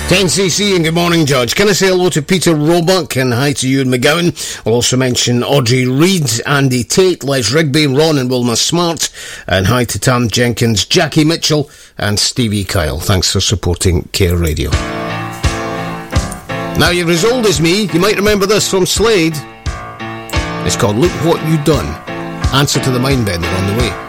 10cc and good morning, Judge. Can I say hello to Peter Roebuck and hi to Ewan McGowan? I'll also mention Audrey Reid, Andy Tate, Les Rigby, Ron and Wilma Smart, and hi to Tam Jenkins, Jackie Mitchell and Stevie Kyle. Thanks for supporting Care Radio. Now you're as old as me, you might remember this from Slade. It's called Look What You Done. Answer to the Mindbender on the way.